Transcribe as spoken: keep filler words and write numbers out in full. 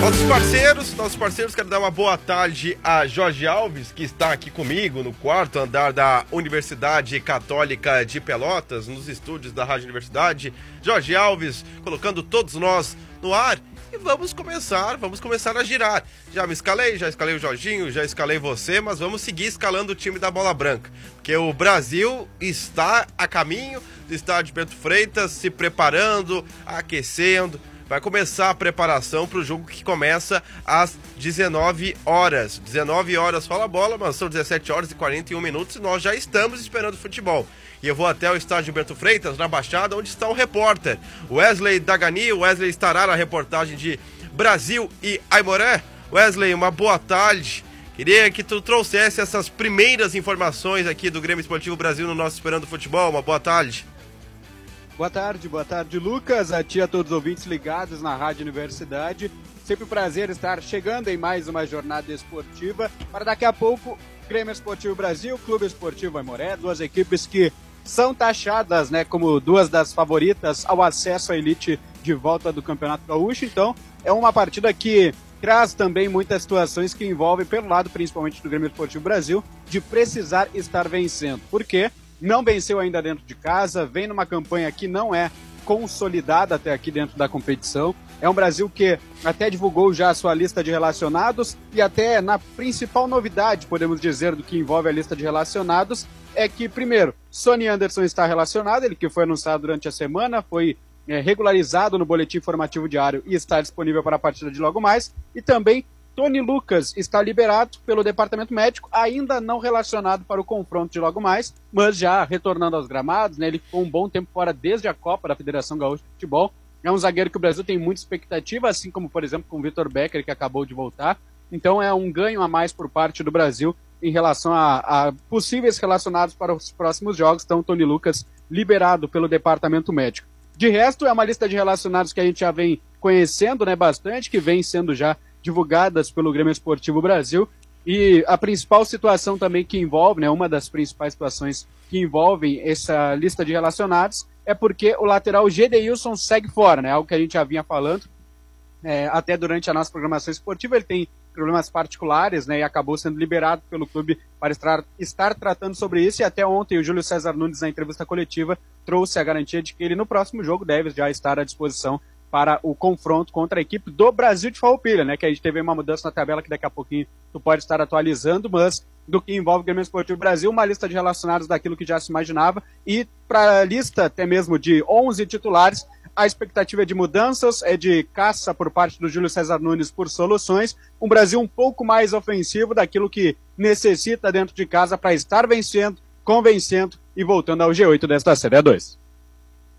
Nossos parceiros, nossos parceiros, quero dar uma boa tarde a Jorge Alves, que está aqui comigo no quarto andar da Universidade Católica de Pelotas, nos estúdios da Rádio Universidade. Jorge Alves, colocando todos nós no ar. E vamos começar, vamos começar a girar. Já me escalei, já escalei o Jorginho, já escalei você, mas vamos seguir escalando o time da Bola Branca. Porque o Brasil está a caminho do estádio Bento Freitas, se preparando, aquecendo. Vai começar a preparação para o jogo que começa às dezenove horas. dezenove horas fala a bola, mas são dezessete horas e quarenta e um minutos e nós já estamos esperando futebol. E eu vou até o estádio Bento Freitas, na Baixada, onde está o repórter Wesley Dagani. O Wesley estará na reportagem de Brasil e Aimoré. Wesley, uma boa tarde. Queria que tu trouxesse essas primeiras informações aqui do Grêmio Esportivo Brasil no nosso Esperando Futebol. Uma boa tarde. Boa tarde, boa tarde, Lucas, a ti, a todos os ouvintes ligados na Rádio Universidade. Sempre um prazer estar chegando em mais uma jornada esportiva. Para daqui a pouco, Grêmio Esportivo Brasil, Clube Esportivo Aimoré, duas equipes que são taxadas, né, como duas das favoritas ao acesso à elite de volta do Campeonato Gaúcho. Então, é uma partida que traz também muitas situações que envolvem, pelo lado principalmente do Grêmio Esportivo Brasil, de precisar estar vencendo. Por quê? Não venceu ainda dentro de casa, vem numa campanha que não é consolidada até aqui dentro da competição. É um Brasil que até divulgou já a sua lista de relacionados e até na principal novidade, podemos dizer, do que envolve a lista de relacionados, é que, primeiro, Sonny Anderson está relacionado, ele que foi anunciado durante a semana, foi é, regularizado no boletim informativo diário e está disponível para a partida de logo mais, e também Tony Lucas está liberado pelo departamento médico, ainda não relacionado para o confronto de logo mais, mas já retornando aos gramados, né? Ele ficou um bom tempo fora desde a Copa da Federação Gaúcha de Futebol. É um zagueiro que o Brasil tem muita expectativa, assim como, por exemplo, com o Vitor Becker, que acabou de voltar. Então é um ganho a mais por parte do Brasil em relação a, a possíveis relacionados para os próximos jogos. Então, Tony Lucas liberado pelo departamento médico. De resto, é uma lista de relacionados que a gente já vem conhecendo, né, bastante, que vem sendo já divulgadas pelo Grêmio Esportivo Brasil, e a principal situação também que envolve, né, uma das principais situações que envolvem essa lista de relacionados é porque o lateral Gedeilson segue fora, né, algo que a gente já vinha falando, é, até durante a nossa programação esportiva. Ele tem problemas particulares, né, e acabou sendo liberado pelo clube para estar, estar tratando sobre isso, e até ontem o Júlio César Nunes, na entrevista coletiva, trouxe a garantia de que ele no próximo jogo deve já estar à disposição para o confronto contra a equipe do Brasil de Farroupilha, né, que a gente teve uma mudança na tabela que daqui a pouquinho tu pode estar atualizando, mas do que envolve o Grêmio Esportivo Brasil, uma lista de relacionados daquilo que já se imaginava, e para a lista até mesmo de onze titulares, a expectativa é de mudanças, é de caça por parte do Júlio César Nunes por soluções, um Brasil um pouco mais ofensivo daquilo que necessita dentro de casa para estar vencendo, convencendo e voltando ao G oito desta Série A dois.